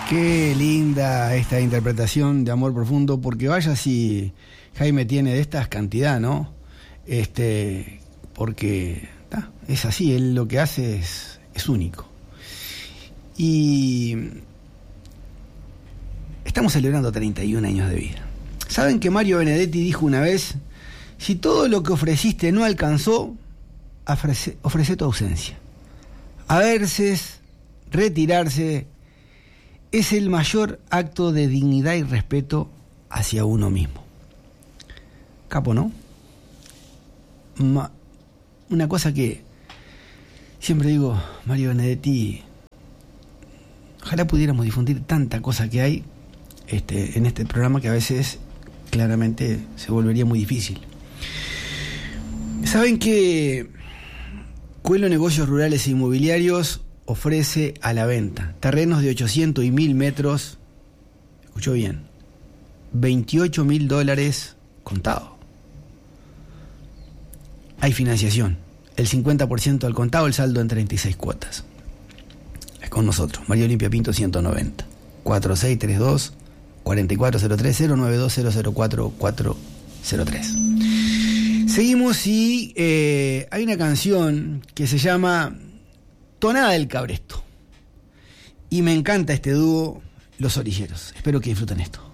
Qué linda esta interpretación de Amor Profundo, porque vaya si Jaime tiene de estas cantidad, ¿no? Porque es así, él lo que hace es único. Y estamos celebrando 31 años de vida. ¿Saben que Mario Benedetti dijo una vez: si todo lo que ofreciste no alcanzó, ofrece tu ausencia? A veces, retirarse es el mayor acto de dignidad y respeto hacia uno mismo. Capo, ¿no? Una cosa que siempre digo, Mario Benedetti, ojalá pudiéramos difundir tanta cosa que hay en este programa, que a veces claramente se volvería muy difícil. ¿Saben que Coelho Negocios Rurales e Inmobiliarios ofrece a la venta terrenos de 800 y 1000 metros? Escuchó bien, $28.000 contado. Hay financiación, el 50% al contado, el saldo en 36 cuotas. Es con nosotros, María Olimpia Pinto 190, 4632 4403 092 004 403. Seguimos y hay una canción que se llama Tonada del Cabresto. Y me encanta este dúo, Los Orilleros. Espero que disfruten esto.